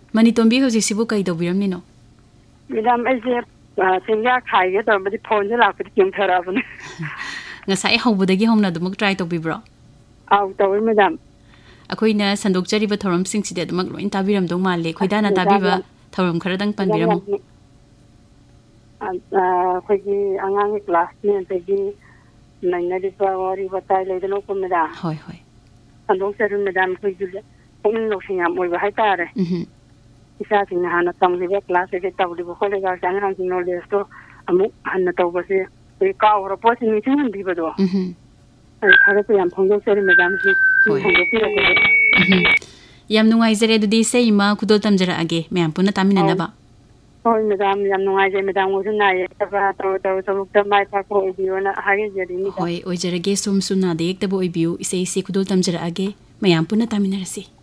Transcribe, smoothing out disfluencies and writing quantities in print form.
Mani Tombi hꯧꯖꯤꯛꯁꯤꯕꯨ ꯀꯩ ꯇꯧꯕꯤꯔꯝꯃꯤꯅꯣ? Madam aise singa khaiye tawbadi phone je lakpadi kyum tharabane. Ngasai hawbadagi hawna adumuk try tawbibro? Aw tawi madam. Akoina sandokjariba thoramsingsidde adumak loin tabiramdong male khoidana tabiba thoram kharadang panbiramo. Khoigi angang class ni tegi nainadi pawari batai leidano ko madam. Hoi hoi. Sandokjari madam khoigi pungin losinga moiba haitare. Isa sing hana tamliba class ke tawliba kholega sangang sing knowledge to amu hanna tawbase e kaawra posi ni sing bibado. Thara to yam phongdokjari madam si Yam nungaijare adudi seima khudol tamjara age mayam puna taminanaba. Hoi madam yam nungaijare madam osu naye taba taw samukta mai pa ko ibiona hage jari ni. Hoi oijarage sum suna de ektabu oibiu isei se khudol tamjara age mayam puna taminarasi.